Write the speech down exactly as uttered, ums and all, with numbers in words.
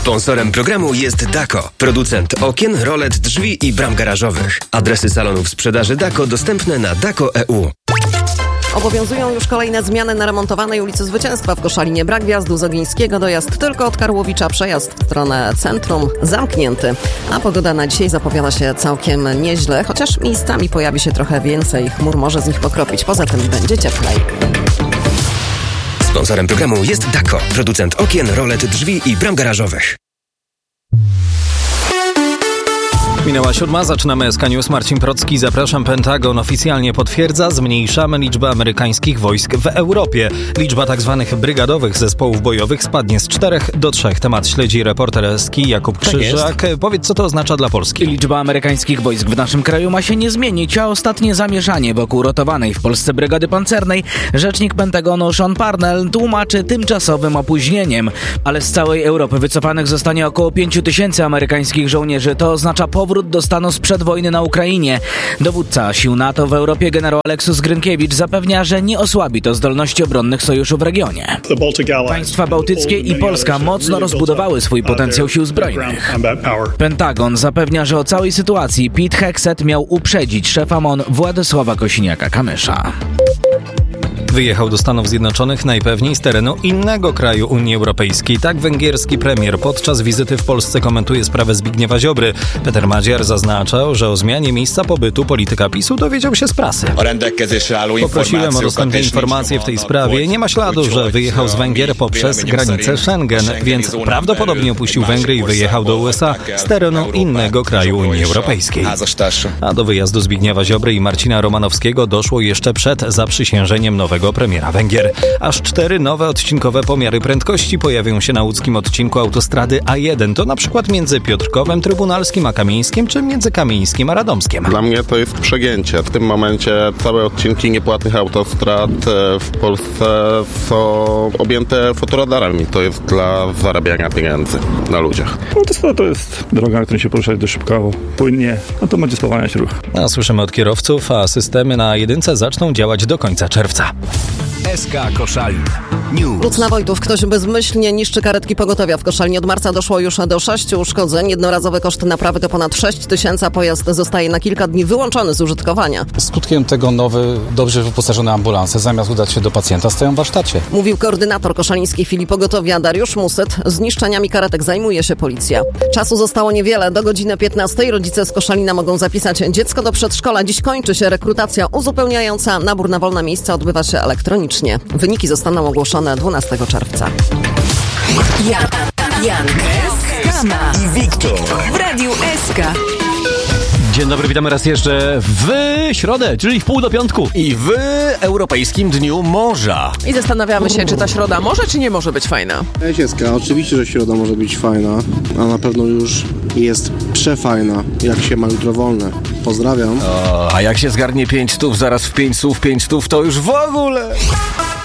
Sponsorem programu jest Dako, producent okien, rolet, drzwi i bram garażowych. Adresy salonów sprzedaży Dako dostępne na dako kropka e u. Obowiązują już kolejne zmiany na remontowanej ulicy Zwycięstwa w Koszalinie. Brak wjazdu z Ogińskiego, dojazd tylko od Karłowicza, przejazd w stronę centrum zamknięty. A pogoda na dzisiaj zapowiada się całkiem nieźle, chociaż miejscami pojawi się trochę więcej chmur, może z nich pokropić. Poza tym będzie cieplej. Sponsorem programu jest Dako, producent okien, rolet, drzwi i bram garażowych. Minęła siódma, zaczynamy S K News. Marcin Procki, zapraszam. Pentagon oficjalnie potwierdza, zmniejszamy liczbę amerykańskich wojsk w Europie. Liczba tzw. brygadowych zespołów bojowych spadnie z czterech do trzech. Temat śledzi reporter S K Jakub Krzyżak. Tak, powiedz, co to oznacza dla Polski? Liczba amerykańskich wojsk w naszym kraju ma się nie zmienić, a ostatnie zamieszanie wokół rotowanej w Polsce brygady pancernej rzecznik Pentagonu Sean Parnell tłumaczy tymczasowym opóźnieniem. Ale z całej Europy wycofanych zostanie około pięciu tysięcy amerykańskich żołnierzy. To oznacza powrót do stanu sprzed wojny na Ukrainie. Dowódca sił NATO w Europie generał Aleksus Grynkiewicz zapewnia, że nie osłabi to zdolności obronnych sojuszu w regionie. Państwa bałtyckie i Polska mocno rozbudowały swój potencjał sił zbrojnych. Pentagon zapewnia, że o całej sytuacji Pete Hegseth miał uprzedzić szefa M O N Władysława Kosiniaka-Kamysza. Wyjechał do Stanów Zjednoczonych najpewniej z terenu innego kraju Unii Europejskiej. Tak węgierski premier podczas wizyty w Polsce komentuje sprawę Zbigniewa Ziobry. Peter Madziar zaznaczał, że o zmianie miejsca pobytu polityka PiSu dowiedział się z prasy. Poprosiłem o dostępne informacje w tej sprawie. Nie ma śladu, że wyjechał z Węgier poprzez granicę Schengen, więc prawdopodobnie opuścił Węgry i wyjechał do U S A z terenu innego kraju Unii Europejskiej. A do wyjazdu Zbigniewa Ziobry i Marcina Romanowskiego doszło jeszcze przed zaprzysiężeniem nowego premiera Węgier. Aż cztery nowe odcinkowe pomiary prędkości pojawią się na łódzkim odcinku autostrady A jeden. To na przykład między Piotrkowem Trybunalskim a Kamieńskim, czy między Kamieńskim a Radomskiem. Dla mnie to jest przegięcie. W tym momencie całe odcinki niepłatnych autostrad w Polsce są objęte fotoradarami. To jest dla zarabiania pieniędzy na ludziach. Autostrada to jest droga, na której się poruszać dość szybko, płynnie, a to będzie spowalniać ruch. A słyszymy od kierowców, a systemy na jedynce zaczną działać do końca czerwca. S K Koszalin News. Lucna Wojtów. Ktoś bezmyślnie niszczy karetki pogotowia w Koszalinie. Od marca doszło już do sześciu uszkodzeń. Jednorazowy koszt naprawy to ponad sześć tysięcy, a pojazd zostaje na kilka dni wyłączony z użytkowania. Skutkiem tego nowy, dobrze wyposażone ambulanse zamiast udać się do pacjenta stoją w warsztacie. Mówił koordynator koszalińskiej filii pogotowia Dariusz Musyt. Zniszczeniami karetek zajmuje się policja. Czasu zostało niewiele. Do godziny piętnastej rodzice z Koszalina mogą zapisać dziecko do przedszkola. Dziś kończy się rekrutacja uzupełniająca. Nabór na wolne miejsca odbywa się elektronicznie. Wyniki zostaną ogłoszone dwunastego czerwca. Jan, Jan, Kama i Wiktor w Radiu S K. Dzień dobry, witamy raz jeszcze w środę, czyli w pół do piątku. I w Europejskim Dniu Morza. I zastanawiamy się, czy ta środa może, czy nie może być fajna. Cześć, Eska. Oczywiście, że środa może być fajna, a na pewno już jest przefajna, jak się ma jutro wolne. Pozdrawiam. O, a jak się zgarnie pięć stów, zaraz w pięć słów, pięć stów, to już w ogóle...